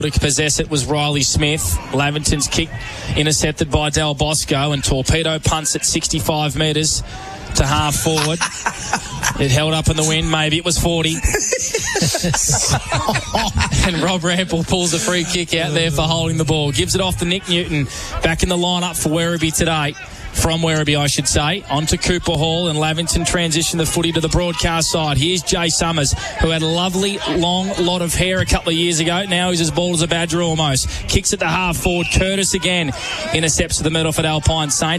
To possess it was Riley Smith. Lavington's kick intercepted by Del Bosco, and Torpedo punts at 65 metres to half forward. It held up in the wind. Maybe it was 40. And Rob Rample pulls a free kick out there for holding the ball. Gives it off to Nick Newton. Back in the lineup for Werribee today. From Werribee, I should say, onto Cooper Hall, and Lavington transition the footy to the broadcast side. Here's Jay Summers, who had a lovely long lot of hair a couple of years ago. Now he's as bald as a badger almost. Kicks it to half forward. Curtis again intercepts to the middle for Alpine Saints.